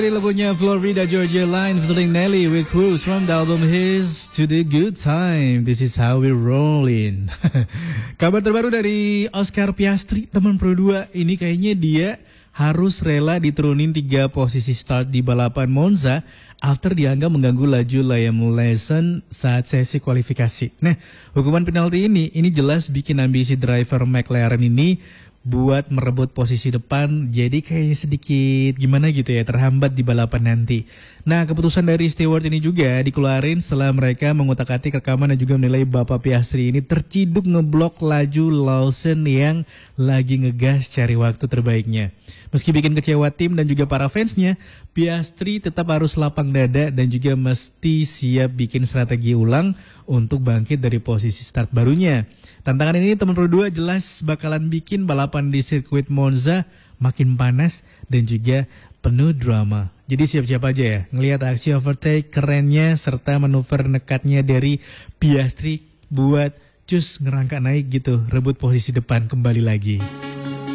Lagunya Florida Georgia Line featuring Nelly with Cruise from the album Here's to the Good Time. This is how we rollin'. Kabar terbaru dari Oscar Piastri, teman Pro 2. Ini kayaknya dia harus rela diturunin 3 posisi start di balapan Monza after dianggap mengganggu laju Liam Lawson saat sesi kualifikasi. Nah, hukuman penalti ini jelas bikin ambisi driver McLaren ini buat merebut posisi depan jadi kayaknya sedikit gimana gitu ya, terhambat di balapan nanti. Nah, keputusan dari steward ini juga dikeluarin setelah mereka mengutak-atik rekaman dan juga menilai Bapak Piastri ini terciduk ngeblok laju Lawson yang lagi ngegas cari waktu terbaiknya. Meski bikin kecewa tim dan juga para fansnya, Piastri tetap harus lapang dada dan juga mesti siap bikin strategi ulang untuk bangkit dari posisi start barunya. Tantangan ini teman Pro 2 jelas bakalan bikin balapan di sirkuit Monza makin panas dan juga penuh drama. Jadi siap-siap aja ya ngelihat aksi overtake kerennya serta manuver nekatnya dari Piastri buat cus ngerangkak naik gitu, rebut posisi depan kembali lagi.